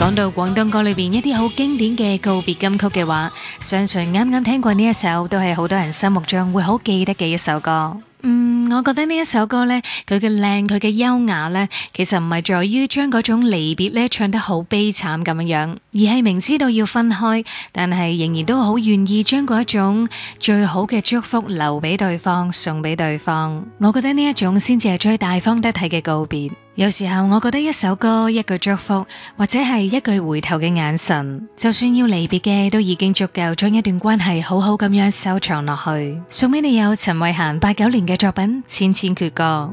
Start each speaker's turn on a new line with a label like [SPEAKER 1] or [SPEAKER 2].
[SPEAKER 1] 講到廣東歌裏邊一啲好經典嘅告別金曲嘅話，相信啱啱聽過呢一首都係好多人心目中會好記得嘅一首歌。我覺得呢一首歌呢，佢嘅靚，佢嘅優雅呢，其實唔係在於將嗰種離別呢唱得好悲慘咁樣，而係明知道要分開，但係仍然都好願意將嗰一種最好嘅祝福留俾對方，送俾對方。我覺得呢一種先至係最大方得體嘅告別。有時候我覺得一首歌，一句祝福，或者係一句回頭嘅眼神，就算要離別嘅，都已經足夠將一段關係好好咁樣收藏落去。送俾你有陳慧嫻89年嘅作品《千千闕歌》。